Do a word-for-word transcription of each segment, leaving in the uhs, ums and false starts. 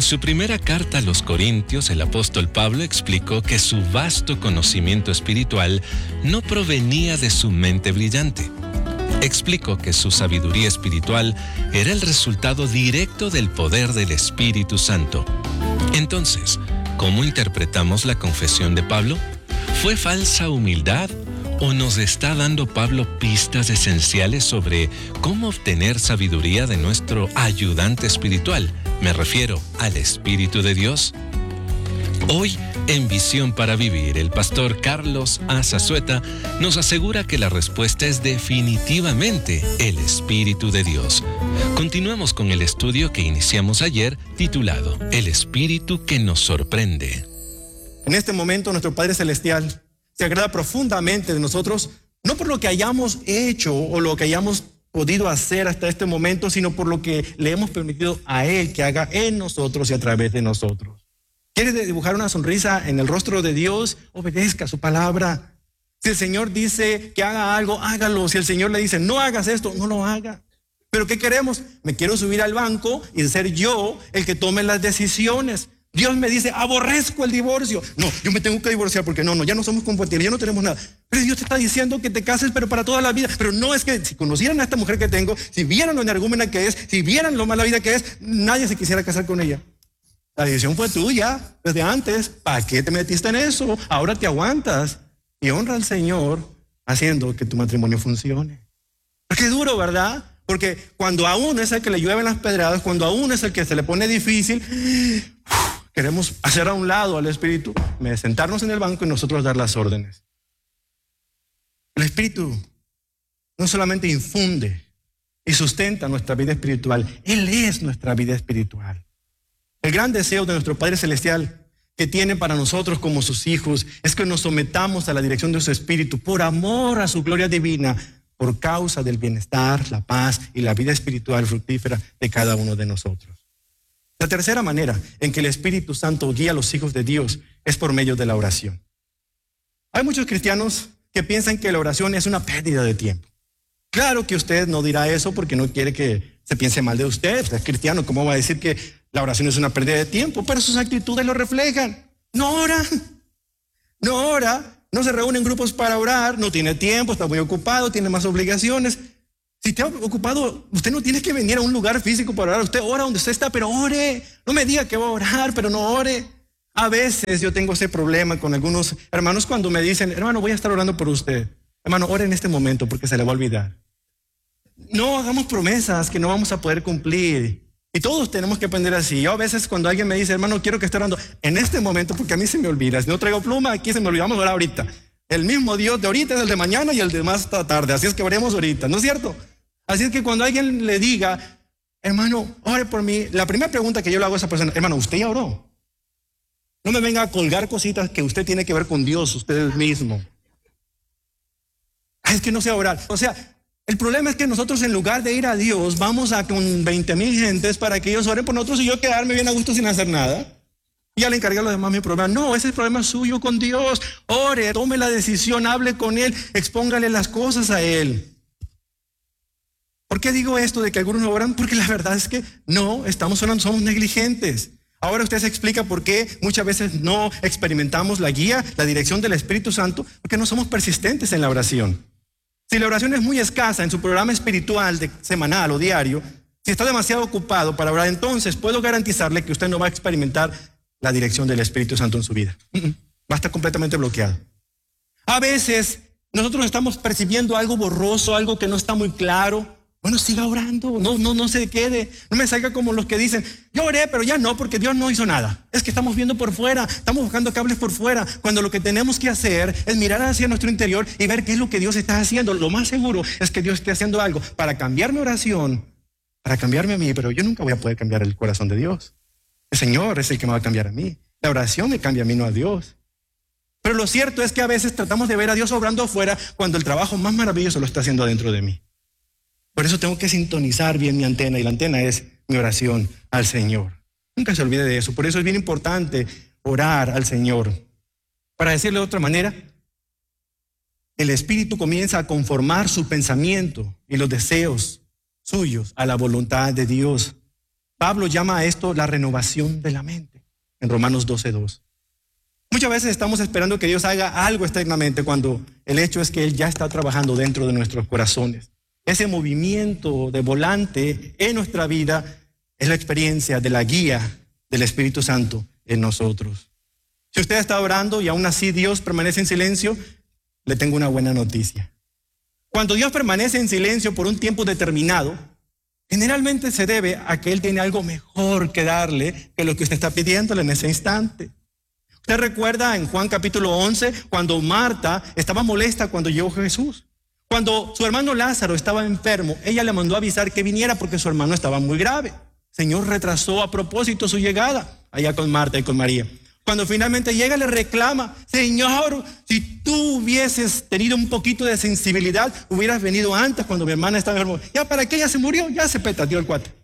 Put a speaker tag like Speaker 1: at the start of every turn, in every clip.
Speaker 1: su primera carta a los Corintios, el apóstol Pablo explicó que su vasto conocimiento espiritual no provenía de su mente brillante. Explicó que su sabiduría espiritual era el resultado directo del poder del Espíritu Santo. Entonces, ¿cómo interpretamos la confesión de Pablo? ¿Fue falsa humildad o nos está dando Pablo pistas esenciales sobre cómo obtener sabiduría de nuestro ayudante espiritual? Me refiero al Espíritu de Dios. Hoy, en Visión para Vivir, el pastor Carlos Azazueta nos asegura que la respuesta es definitivamente el Espíritu de Dios. Continuamos con el estudio que iniciamos ayer, titulado El Espíritu que nos sorprende.
Speaker 2: En este momento, nuestro Padre Celestial se agrada profundamente de nosotros, no por lo que hayamos hecho o lo que hayamos podido hacer hasta este momento, sino por lo que le hemos permitido a Él que haga en nosotros y a través de nosotros. ¿Quiere dibujar una sonrisa en el rostro de Dios? Obedezca su palabra. Si el Señor dice que haga algo, hágalo. Si el Señor le dice, no hagas esto, no lo haga. ¿Pero qué queremos? Me quiero subir al banco y ser yo el que tome las decisiones. Dios me dice, aborrezco el divorcio. No, yo me tengo que divorciar porque no, no, ya no somos compatibles, ya no tenemos nada. Pero Dios te está diciendo que te cases, pero para toda la vida. Pero no, es que si conocieran a esta mujer que tengo, si vieran lo energúmena que es, si vieran lo mala vida que es, nadie se quisiera casar con ella. La decisión fue tuya desde antes. ¿Para qué te metiste en eso? Ahora te aguantas y honra al Señor haciendo que tu matrimonio funcione. Qué duro, ¿verdad? Porque cuando a uno es el que le llueven las pedradas, cuando a uno es el que se le pone difícil, queremos hacer a un lado al Espíritu, sentarnos en el banco y nosotros dar las órdenes. El Espíritu no solamente infunde y sustenta nuestra vida espiritual, Él es nuestra vida espiritual. El gran deseo de nuestro Padre Celestial que tiene para nosotros como sus hijos es que nos sometamos a la dirección de su Espíritu por amor a su gloria divina, por causa del bienestar, la paz y la vida espiritual fructífera de cada uno de nosotros. La tercera manera en que el Espíritu Santo guía a los hijos de Dios es por medio de la oración. Hay muchos cristianos que piensan que la oración es una pérdida de tiempo. Claro que usted no dirá eso porque no quiere que se piense mal de usted. Usted es cristiano, ¿cómo va a decir que la oración es una pérdida de tiempo? Pero sus actitudes lo reflejan. No ora, no ora, no se reúne en grupos para orar, no tiene tiempo, está muy ocupado, tiene más obligaciones. Si está ocupado, usted no tiene que venir a un lugar físico para orar. Usted ora donde usted está, pero ore. No me diga que va a orar, pero no ore. A veces yo tengo ese problema con algunos hermanos cuando me dicen, hermano, voy a estar orando por usted. Hermano, ore en este momento porque se le va a olvidar. No hagamos promesas que no vamos a poder cumplir. Y todos tenemos que aprender así. Yo a veces cuando alguien me dice, hermano, quiero que esté orando en este momento porque a mí se me olvida. Si no traigo pluma, aquí se me olvida. Vamos a orar ahorita. El mismo Dios de ahorita es el de mañana y el de más tarde. Así es que oremos ahorita, ¿no es cierto? Así es que cuando alguien le diga, hermano, ore por mí, la primera pregunta que yo le hago a esa persona, hermano, ¿usted ya oró? No me venga a colgar cositas que usted tiene que ver con Dios, usted mismo. Es que no sé orar. O sea, el problema es que nosotros en lugar de ir a Dios, vamos a con veinte mil gentes para que ellos oren por nosotros y yo quedarme bien a gusto sin hacer nada. Y ya le encargué a los demás mi problema. No, ese es el problema suyo con Dios. Ore, tome la decisión, hable con Él, expóngale las cosas a Él. ¿Por qué digo esto de que algunos no oran? Porque la verdad es que no estamos orando, somos negligentes. Ahora usted se explica por qué muchas veces no experimentamos la guía, la dirección del Espíritu Santo, porque no somos persistentes en la oración. Si la oración es muy escasa en su programa espiritual de semanal o diario, si está demasiado ocupado para orar, entonces puedo garantizarle que usted no va a experimentar la dirección del Espíritu Santo en su vida. Va a estar completamente bloqueado. A veces nosotros estamos percibiendo algo borroso, algo que no está muy claro. Bueno, siga orando, no, no, no se quede, no me salga como los que dicen, yo oré, pero ya no, porque Dios no hizo nada. Es que estamos viendo por fuera, estamos buscando cables por fuera, cuando lo que tenemos que hacer es mirar hacia nuestro interior y ver qué es lo que Dios está haciendo. Lo más seguro es que Dios esté haciendo algo para cambiar mi oración, para cambiarme a mí, pero yo nunca voy a poder cambiar el corazón de Dios. El Señor es el que me va a cambiar a mí. La oración me cambia a mí, no a Dios. Pero lo cierto es que a veces tratamos de ver a Dios obrando afuera cuando el trabajo más maravilloso lo está haciendo adentro de mí. Por eso tengo que sintonizar bien mi antena, y la antena es mi oración al Señor. Nunca se olvide de eso. Por eso es bien importante orar al Señor. Para decirlo de otra manera, el Espíritu comienza a conformar su pensamiento y los deseos suyos a la voluntad de Dios. Pablo llama a esto la renovación de la mente, en Romanos doce dos. Muchas veces estamos esperando que Dios haga algo externamente cuando el hecho es que Él ya está trabajando dentro de nuestros corazones. Ese movimiento de volante en nuestra vida es la experiencia de la guía del Espíritu Santo en nosotros. Si usted está orando y aún así Dios permanece en silencio, le tengo una buena noticia. Cuando Dios permanece en silencio por un tiempo determinado, generalmente se debe a que Él tiene algo mejor que darle que lo que usted está pidiéndole en ese instante. Usted recuerda en Juan capítulo once, cuando Marta estaba molesta cuando llegó Jesús. Cuando su hermano Lázaro estaba enfermo, ella le mandó a avisar que viniera porque su hermano estaba muy grave. El Señor retrasó a propósito su llegada allá con Marta y con María. Cuando finalmente llega, le reclama: Señor, si tú hubieses tenido un poquito de sensibilidad, hubieras venido antes cuando mi hermana estaba enferma. Ya, ¿para qué? Ya se murió, ya se petateó el cuate.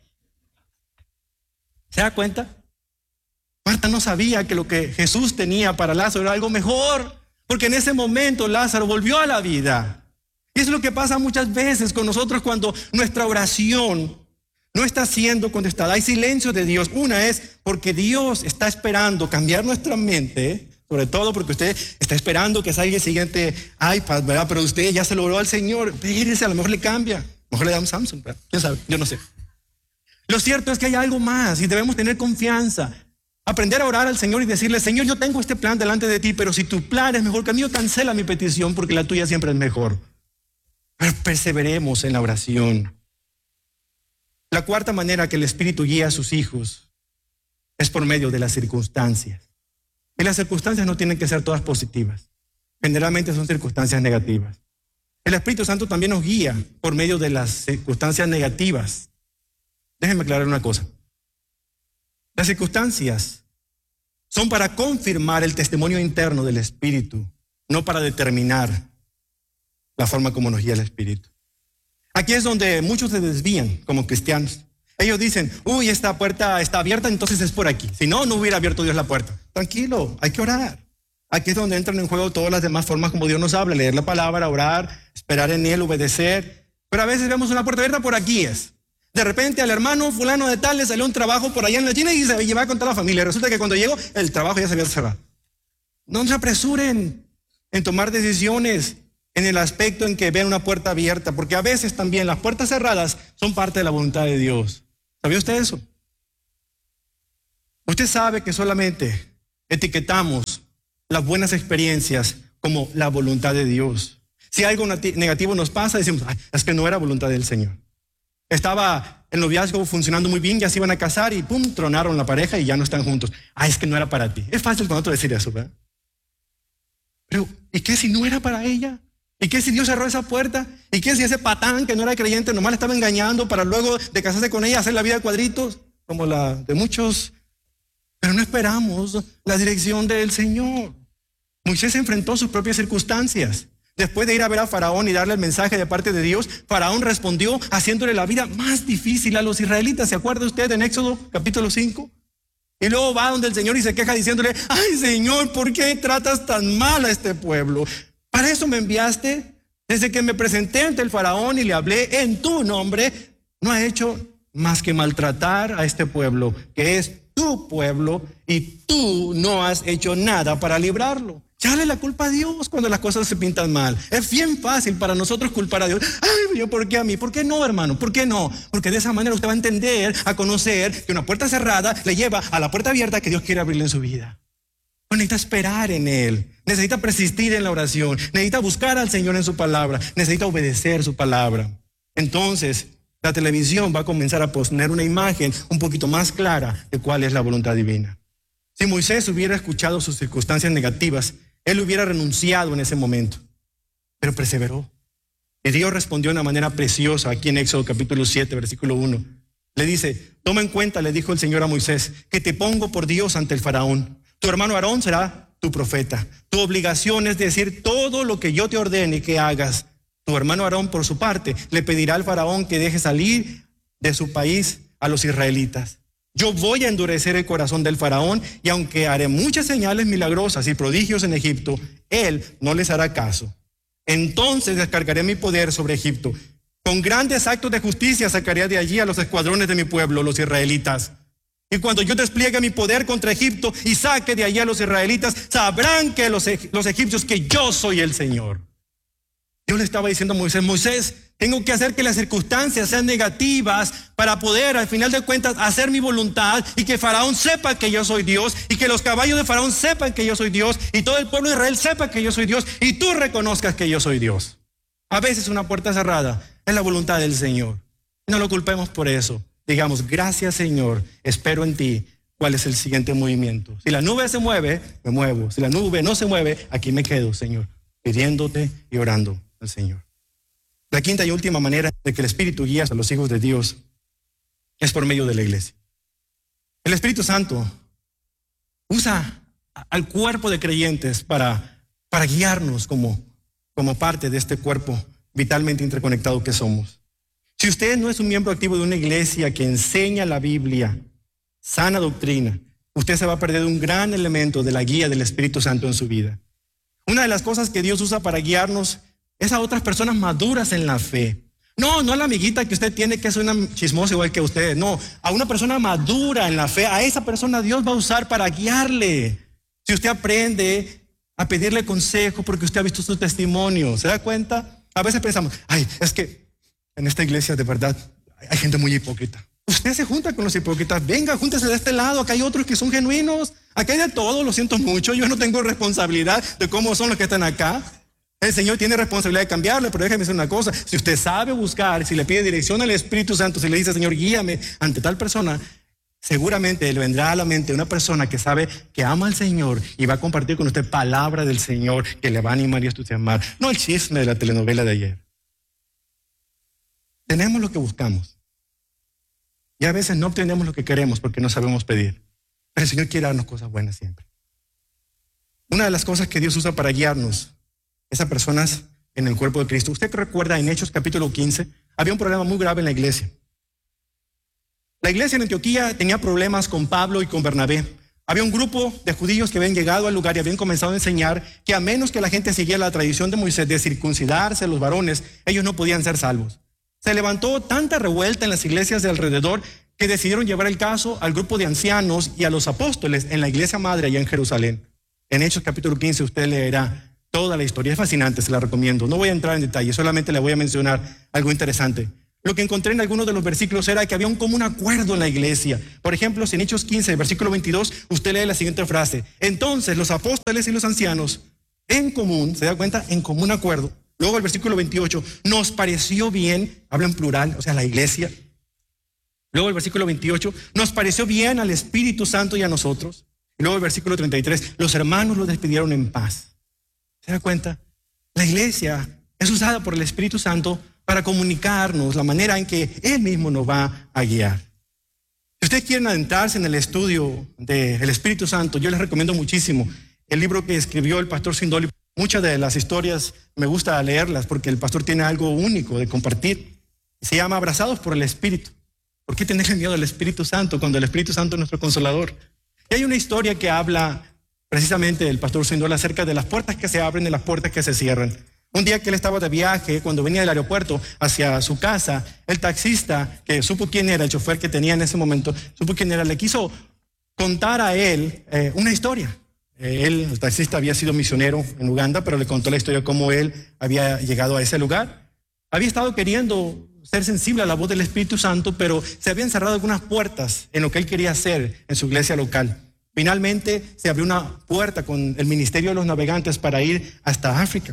Speaker 2: ¿Se da cuenta? Marta no sabía que lo que Jesús tenía para Lázaro era algo mejor, porque en ese momento Lázaro volvió a la vida. Y es lo que pasa muchas veces con nosotros cuando nuestra oración no está siendo contestada. Hay silencio de Dios. Una es porque Dios está esperando cambiar nuestra mente, sobre todo porque usted está esperando que salga el siguiente iPad, ¿verdad? Pero usted ya se lo oró al Señor. Fíjese, a lo mejor le cambia. A lo mejor le da un Samsung, ¿verdad? ¿Quién sabe? Yo no sé. Lo cierto es que hay algo más y debemos tener confianza. Aprender a orar al Señor y decirle: Señor, yo tengo este plan delante de ti, pero si tu plan es mejor que el mío, cancela mi petición porque la tuya siempre es mejor. Pero perseveremos en la oración. La cuarta manera que el Espíritu guía a sus hijos es por medio de las circunstancias. Y las circunstancias no tienen que ser todas positivas. Generalmente son circunstancias negativas. El Espíritu Santo también nos guía por medio de las circunstancias negativas. Déjenme aclarar una cosa. Las circunstancias son para confirmar el testimonio interno del Espíritu, no para determinar la forma como nos guía el Espíritu. Aquí es donde muchos se desvían como cristianos. Ellos dicen: uy, esta puerta está abierta, entonces es por aquí. Si no, no hubiera abierto Dios la puerta. Tranquilo, hay que orar. Aquí es donde entran en juego todas las demás formas como Dios nos habla: leer la palabra, orar, esperar en Él, obedecer. Pero a veces vemos una puerta abierta, por aquí es. De repente al hermano fulano de tal le salió un trabajo por allá en la China y se lleva con toda la familia. Resulta que cuando llegó, el trabajo ya se había cerrado. No se apresuren en tomar decisiones en el aspecto en que ven una puerta abierta, porque a veces también las puertas cerradas son parte de la voluntad de Dios. ¿Sabía usted eso? Usted sabe que solamente etiquetamos las buenas experiencias como la voluntad de Dios. Si algo negativo nos pasa, decimos: ay, es que no era voluntad del Señor. Estaba el noviazgo funcionando muy bien, ya se iban a casar y pum, tronaron la pareja y ya no están juntos. Ah, es que no era para ti. Es fácil con otro decir eso, ¿verdad? Pero, ¿y qué si no era para ella? ¿Y qué si Dios cerró esa puerta? ¿Y qué si ese patán que no era creyente nomás le estaba engañando para luego de casarse con ella hacer la vida de cuadritos, como la de muchos? Pero no esperamos la dirección del Señor. Moisés enfrentó sus propias circunstancias. Después de ir a ver a Faraón y darle el mensaje de parte de Dios, Faraón respondió haciéndole la vida más difícil a los israelitas. ¿Se acuerda usted en Éxodo capítulo cinco? Y luego va donde el Señor y se queja diciéndole: ay, Señor, ¿por qué tratas tan mal a este pueblo? ¿Para eso me enviaste? Desde que me presenté ante el Faraón y le hablé en tu nombre, no ha hecho más que maltratar a este pueblo, que es tu pueblo, y tú no has hecho nada para librarlo. Echale la culpa a Dios cuando las cosas se pintan mal. Es bien fácil para nosotros culpar a Dios. Ay, yo, ¿por qué a mí? ¿Por qué no, hermano? ¿Por qué no? Porque de esa manera usted va a entender, a conocer que una puerta cerrada le lleva a la puerta abierta que Dios quiere abrirle en su vida. Pues necesita esperar en Él, necesita persistir en la oración, necesita buscar al Señor en su palabra, necesita obedecer su palabra. Entonces, la televisión va a comenzar a poner una imagen un poquito más clara de cuál es la voluntad divina. Si Moisés hubiera escuchado sus circunstancias negativas, él hubiera renunciado en ese momento, pero perseveró. Y Dios respondió de una manera preciosa aquí en Éxodo capítulo siete, versículo uno. Le dice: toma en cuenta, le dijo el Señor a Moisés, que te pongo por Dios ante el Faraón. Tu hermano Aarón será tu profeta. Tu obligación es decir todo lo que yo te ordene que hagas. Tu hermano Aarón, por su parte, le pedirá al Faraón que deje salir de su país a los israelitas. Yo voy a endurecer el corazón del Faraón, y aunque haré muchas señales milagrosas y prodigios en Egipto, él no les hará caso. Entonces descargaré mi poder sobre Egipto Con grandes actos de justicia sacaré de allí a los escuadrones de mi pueblo, los israelitas. Y cuando yo despliegue mi poder contra Egipto y saque de allí a los israelitas, sabrán que los, los egipcios que yo soy el Señor. Dios le estaba diciendo a Moisés, Moisés, tengo que hacer que las circunstancias sean negativas para poder, al final de cuentas, hacer mi voluntad y que Faraón sepa que yo soy Dios y que los caballos de Faraón sepan que yo soy Dios y todo el pueblo de Israel sepa que yo soy Dios y tú reconozcas que yo soy Dios. A veces una puerta cerrada es la voluntad del Señor. No lo culpemos por eso. Digamos, gracias Señor, espero en ti. ¿Cuál es el siguiente movimiento? Si la nube se mueve, me muevo. Si la nube no se mueve, aquí me quedo, Señor, pidiéndote y orando al Señor. La quinta y última manera de que el Espíritu guía a los hijos de Dios es por medio de la iglesia. El Espíritu Santo usa al cuerpo de creyentes para, para guiarnos como, como parte de este cuerpo vitalmente interconectado que somos. Si usted no es un miembro activo de una iglesia que enseña la Biblia, sana doctrina, usted se va a perder un gran elemento de la guía del Espíritu Santo en su vida. Una de las cosas que Dios usa para guiarnos es a otras personas maduras en la fe. No, no a la amiguita que usted tiene que es una chismosa igual que usted. No, a una persona madura en la fe. A esa persona Dios va a usar para guiarle. Si usted aprende a pedirle consejo porque usted ha visto su testimonio, ¿se da cuenta? A veces pensamos, ay, es que en esta iglesia de verdad hay gente muy hipócrita. Usted se junta con los hipócritas. Venga, júntese de este lado. Acá hay otros que son genuinos. Acá hay de todo, lo siento mucho. Yo no tengo responsabilidad de cómo son los que están acá. El Señor tiene responsabilidad de cambiarle, pero déjeme decir una cosa. Si usted sabe buscar, si le pide dirección al Espíritu Santo, si le dice, Señor, guíame ante tal persona, seguramente le vendrá a la mente una persona que sabe que ama al Señor y va a compartir con usted palabra del Señor que le va a animar y a entusiasmar. No el chisme de la telenovela de ayer. Tenemos lo que buscamos. Y a veces no obtenemos lo que queremos porque no sabemos pedir. Pero el Señor quiere darnos cosas buenas siempre. Una de las cosas que Dios usa para guiarnos es a personas en el cuerpo de Cristo. Usted recuerda en Hechos capítulo quince, había un problema muy grave en la iglesia. La iglesia en Antioquía tenía problemas con Pablo y con Bernabé. Había un grupo de judíos que habían llegado al lugar y habían comenzado a enseñar que a menos que la gente siguiera la tradición de Moisés de circuncidarse los varones, ellos no podían ser salvos. Se levantó tanta revuelta en las iglesias de alrededor que decidieron llevar el caso al grupo de ancianos y a los apóstoles en la iglesia madre allá en Jerusalén. En Hechos capítulo quince usted leerá toda la historia. Es fascinante, se la recomiendo. No voy a entrar en detalle, solamente le voy a mencionar algo interesante. Lo que encontré en algunos de los versículos era que había un común acuerdo en la iglesia. Por ejemplo, en Hechos quince, versículo veintidós, usted lee la siguiente frase. Entonces los apóstoles y los ancianos, en común, ¿se da cuenta? En común acuerdo. Luego el versículo veintiocho, nos pareció bien, habla en plural, o sea, la iglesia. Luego el versículo veintiocho, nos pareció bien al Espíritu Santo y a nosotros. Y luego el versículo treinta y tres, los hermanos los despidieron en paz. ¿Se da cuenta? La iglesia es usada por el Espíritu Santo para comunicarnos la manera en que Él mismo nos va a guiar. Si ustedes quieren adentrarse en el estudio del Espíritu Santo, yo les recomiendo muchísimo el libro que escribió el pastor Sindoli. Muchas de las historias me gusta leerlas porque el pastor tiene algo único de compartir. Se llama Abrazados por el Espíritu. ¿Por qué tenerle miedo al Espíritu Santo cuando el Espíritu Santo es nuestro consolador? Y hay una historia que habla precisamente el pastor Sindoli acerca de las puertas que se abren y las puertas que se cierran. Un día que él estaba de viaje, cuando venía del aeropuerto hacia su casa, el taxista, que supo quién era, el chofer que tenía en ese momento, supo quién era, le quiso contar a él eh, una historia. Eh, él, el taxista, había sido misionero en Uganda, pero le contó la historia de cómo él había llegado a ese lugar. Había estado queriendo ser sensible a la voz del Espíritu Santo, pero se habían cerrado algunas puertas en lo que él quería hacer en su iglesia local. Finalmente se abrió una puerta con el ministerio de los navegantes para ir hasta África.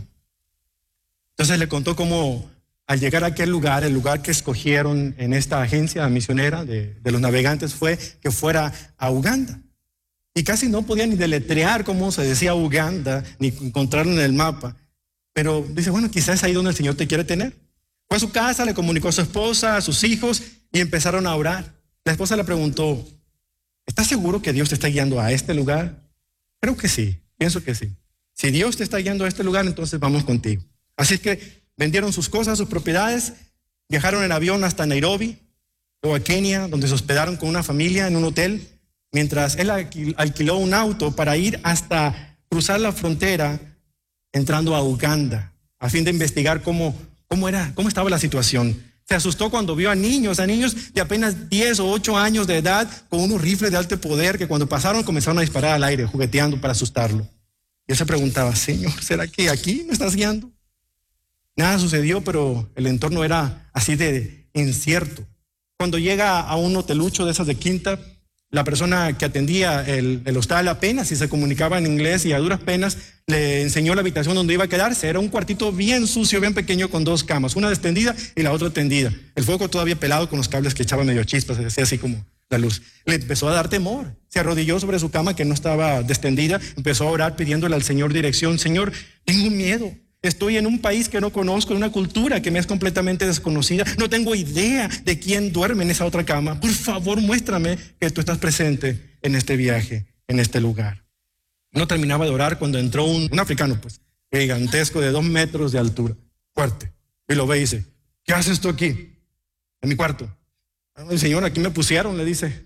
Speaker 2: Entonces le contó cómo al llegar a aquel lugar, el lugar que escogieron en esta agencia misionera de, de los navegantes fue que fuera a Uganda. Y casi no podía ni deletrear cómo se decía Uganda, ni encontrarlo en el mapa. Pero dice, bueno, quizás es ahí donde el Señor te quiere tener. Fue a su casa, le comunicó a su esposa, a sus hijos y empezaron a orar. La esposa le preguntó, ¿estás seguro que Dios te está guiando a este lugar? Creo que sí, pienso que sí. Si Dios te está guiando a este lugar, entonces vamos contigo. Así que vendieron sus cosas, sus propiedades, viajaron en avión hasta Nairobi, luego a Kenia, donde se hospedaron con una familia en un hotel, mientras él alquiló un auto para ir hasta cruzar la frontera, entrando a Uganda, a fin de investigar cómo cómo era, cómo estaba la situación. Se asustó cuando vio a niños, a niños de apenas diez o ocho años de edad con unos rifles de alto poder que cuando pasaron comenzaron a disparar al aire, jugueteando para asustarlo. Y él se preguntaba, Señor, ¿será que aquí me estás guiando? Nada sucedió, pero el entorno era así de incierto. Cuando llega a un hotelucho de esas de quinta, la persona que atendía el, el hostal apenas si se comunicaba en inglés y a duras penas le enseñó la habitación donde iba a quedarse. Era un cuartito bien sucio, bien pequeño con dos camas, una extendida y la otra tendida. El fuego todavía pelado con los cables que echaban medio chispas, se decía así como la luz. Le empezó a dar temor. Se arrodilló sobre su cama que no estaba extendida, empezó a orar pidiéndole al Señor dirección. Señor, tengo miedo. Estoy en un país que no conozco, en una cultura que me es completamente desconocida. No tengo idea de quién duerme en esa otra cama. Por favor, muéstrame que tú estás presente en este viaje, en este lugar. No terminaba de orar cuando entró un, un africano, pues, gigantesco de dos metros de altura, fuerte. Y lo ve y dice, ¿qué haces tú aquí? En mi cuarto. El Señor, aquí me pusieron, le dice.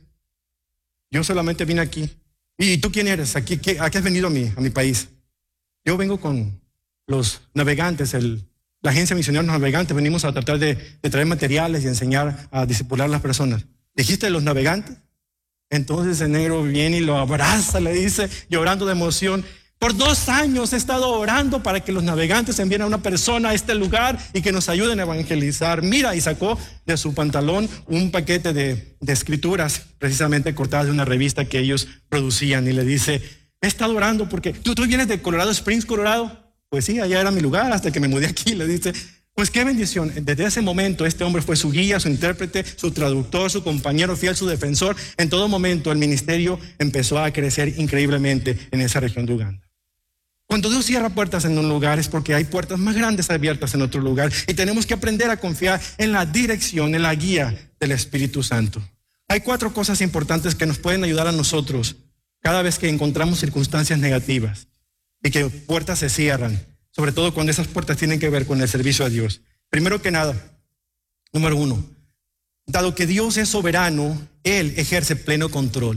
Speaker 2: Yo solamente vine aquí. ¿Y tú quién eres? ¿Aquí, qué, ¿A qué has venido a mi, a mi país? Yo vengo con los navegantes, el, la agencia Misioneros Navegantes. Venimos a tratar de, de traer materiales y enseñar a discipular a las personas. ¿Dijiste los navegantes? Entonces el negro viene y lo abraza, le dice, llorando de emoción. Por dos años he estado orando para que los navegantes envíen a una persona a este lugar y que nos ayuden a evangelizar. Mira, y sacó de su pantalón un paquete de, de escrituras, precisamente cortadas de una revista que ellos producían, y le dice, he estado orando porque tú, tú vienes de Colorado Springs, Colorado. Pues sí, allá era mi lugar hasta que me mudé aquí. Le dice, pues qué bendición. Desde ese momento este hombre fue su guía, su intérprete, su traductor, su compañero fiel, su defensor. En todo momento el ministerio empezó a crecer increíblemente en esa región de Uganda. Cuando Dios cierra puertas en un lugar es porque hay puertas más grandes abiertas en otro lugar, y tenemos que aprender a confiar en la dirección, en la guía del Espíritu Santo. Hay cuatro cosas importantes que nos pueden ayudar a nosotros cada vez que encontramos circunstancias negativas y que puertas se cierran, sobre todo cuando esas puertas tienen que ver con el servicio a Dios. Primero que nada, número uno, dado que Dios es soberano, Él ejerce pleno control.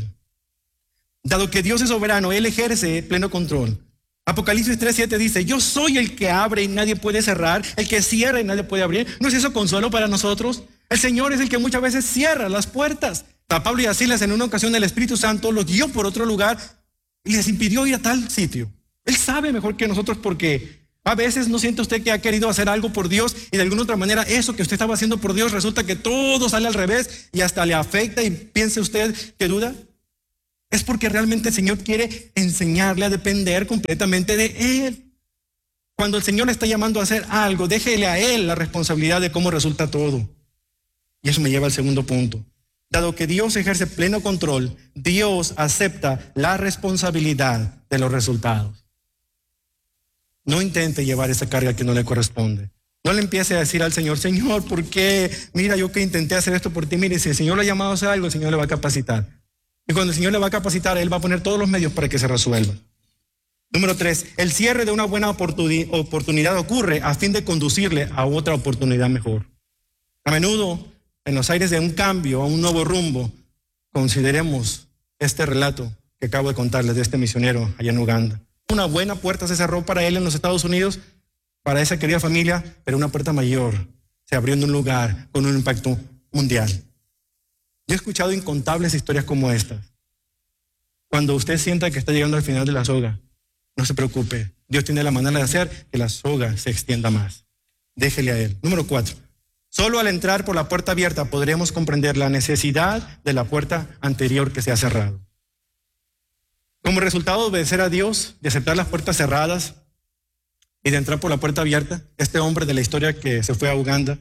Speaker 2: Dado que Dios es soberano, Él ejerce pleno control. Apocalipsis tres siete dice, yo soy el que abre y nadie puede cerrar, el que cierra y nadie puede abrir. ¿No es eso consuelo para nosotros? El Señor es el que muchas veces cierra las puertas. A Pablo y a Silas en una ocasión el Espíritu Santo los guió por otro lugar y les impidió ir a tal sitio. Él sabe mejor que nosotros, porque a veces no siente usted que ha querido hacer algo por Dios y de alguna otra manera eso que usted estaba haciendo por Dios resulta que todo sale al revés y hasta le afecta, y piense usted que duda. Es porque realmente el Señor quiere enseñarle a depender completamente de Él. Cuando el Señor le está llamando a hacer algo, déjele a Él la responsabilidad de cómo resulta todo. Y eso me lleva al segundo punto. Dado que Dios ejerce pleno control, Dios acepta la responsabilidad de los resultados. No intente llevar esa carga que no le corresponde. No le empiece a decir al Señor, Señor, ¿por qué? Mira, yo que intenté hacer esto por ti. Mire, si el Señor le ha llamado a hacer algo, el Señor le va a capacitar. Y cuando el Señor le va a capacitar, Él va a poner todos los medios para que se resuelva. Número tres, el cierre de una buena oportunidad ocurre a fin de conducirle a otra oportunidad mejor. A menudo, en los aires de un cambio, a un nuevo rumbo, consideremos este relato que acabo de contarles de este misionero allá en Uganda. Una buena puerta se cerró para él en los Estados Unidos, para esa querida familia, pero una puerta mayor se abrió en un lugar con un impacto mundial. Yo he escuchado incontables historias como estas. Cuando usted sienta que está llegando al final de la soga, no se preocupe. Dios tiene la manera de hacer que la soga se extienda más. Déjele a Él. Número cuatro. Solo al entrar por la puerta abierta podremos comprender la necesidad de la puerta anterior que se ha cerrado. Como resultado de obedecer a Dios, de aceptar las puertas cerradas y de entrar por la puerta abierta, este hombre de la historia que se fue a Uganda,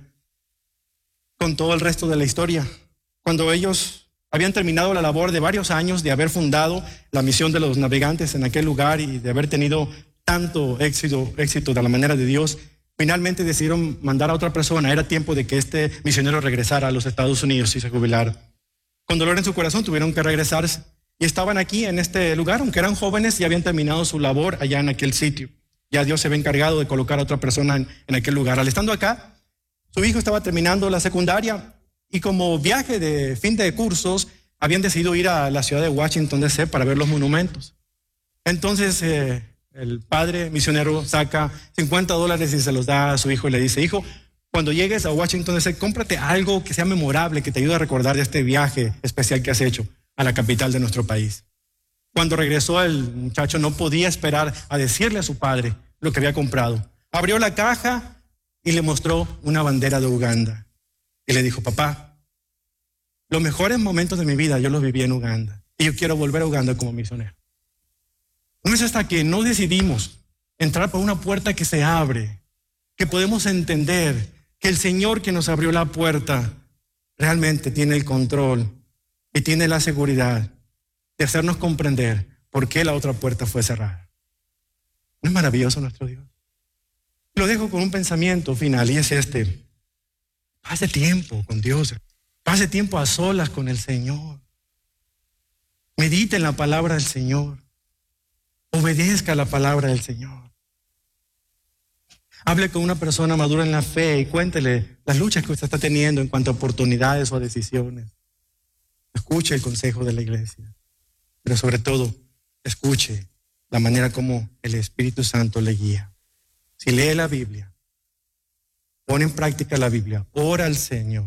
Speaker 2: con todo el resto de la historia, cuando ellos habían terminado la labor de varios años de haber fundado la misión de los navegantes en aquel lugar y de haber tenido tanto éxito, éxito de la manera de Dios, finalmente decidieron mandar a otra persona. Era tiempo de que este misionero regresara a los Estados Unidos y se jubilara. Con dolor en su corazón tuvieron que regresarse y estaban aquí en este lugar, aunque eran jóvenes y habían terminado su labor allá en aquel sitio. Ya Dios se había encargado de colocar a otra persona en, en aquel lugar. Al estando acá, su hijo estaba terminando la secundaria y como viaje de fin de cursos habían decidido ir a la ciudad de Washington D C para ver los monumentos. Entonces eh, el padre misionero saca cincuenta dólares y se los da a su hijo y le dice, hijo, Cuando llegues a Washington D C, cómprate algo que sea memorable, que te ayude a recordar de este viaje especial que has hecho a la capital de nuestro país. Cuando regresó, el muchacho no podía esperar a decirle a su padre lo que había comprado. Abrió la caja y le mostró una bandera de Uganda. Y le dijo: papá, los mejores momentos de mi vida yo los viví en Uganda. Y yo quiero volver a Uganda como misionero. No es hasta que no decidimos entrar por una puerta que se abre, que podemos entender que el Señor que nos abrió la puerta realmente tiene el control y tiene la seguridad de hacernos comprender por qué la otra puerta fue cerrada. ¿No es maravilloso nuestro Dios? Lo dejo con un pensamiento final y es este: pase tiempo con Dios, pase tiempo a solas con el Señor, medite en la palabra del Señor, obedezca la palabra del Señor. Hable con una persona madura en la fe y cuéntele las luchas que usted está teniendo en cuanto a oportunidades o decisiones. Escuche el consejo de la iglesia, pero sobre todo, escuche la manera como el Espíritu Santo le guía. Si lee la Biblia, pone en práctica la Biblia, ora al Señor.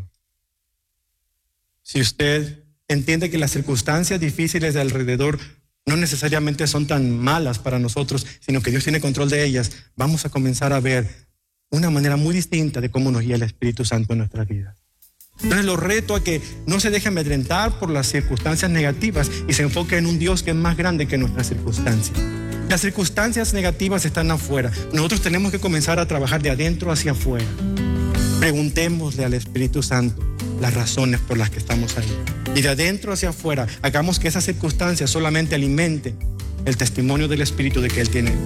Speaker 2: Si usted entiende que las circunstancias difíciles de alrededor no necesariamente son tan malas para nosotros, sino que Dios tiene control de ellas, vamos a comenzar a ver una manera muy distinta de cómo nos guía el Espíritu Santo en nuestras vidas. Entonces lo reto a que no se deje amedrentar por las circunstancias negativas y se enfoque en un Dios que es más grande que nuestras circunstancias. Las circunstancias negativas están afuera. Nosotros tenemos que comenzar a trabajar de adentro hacia afuera. Preguntémosle al Espíritu Santo las razones por las que estamos ahí. Y de adentro hacia afuera, hagamos que esas circunstancias solamente alimenten el testimonio del Espíritu de que Él tiene.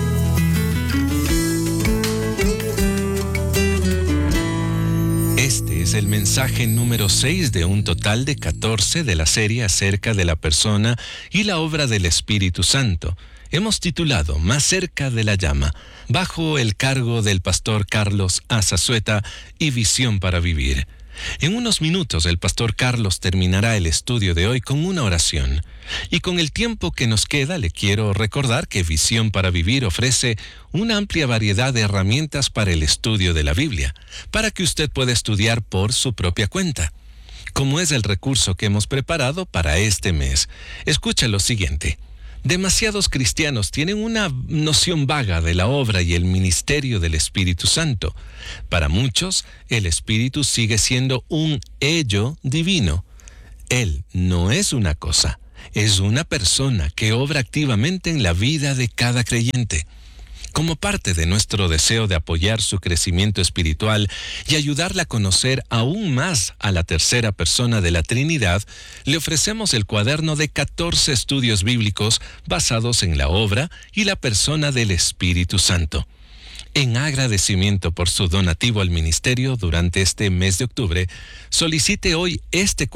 Speaker 1: Este es el mensaje número seis de un total de catorce de la serie acerca de la persona y la obra del Espíritu Santo. Hemos titulado Más cerca de la llama, bajo el cargo del pastor Carlos Azazueta y Visión para Vivir. En unos minutos el pastor Carlos terminará el estudio de hoy con una oración. Y con el tiempo que nos queda, le quiero recordar que Visión para Vivir ofrece una amplia variedad de herramientas para el estudio de la Biblia, para que usted pueda estudiar por su propia cuenta. Como es el recurso que hemos preparado para este mes, escucha lo siguiente. Demasiados cristianos tienen una noción vaga de la obra y el ministerio del Espíritu Santo. Para muchos, el Espíritu sigue siendo un ello divino. Él no es una cosa, es una persona que obra activamente en la vida de cada creyente. Como parte de nuestro deseo de apoyar su crecimiento espiritual y ayudarla a conocer aún más a la tercera persona de la Trinidad, le ofrecemos el cuaderno de catorce estudios bíblicos basados en la obra y la persona del Espíritu Santo. En agradecimiento por su donativo al ministerio durante este mes de octubre, solicite hoy este cuaderno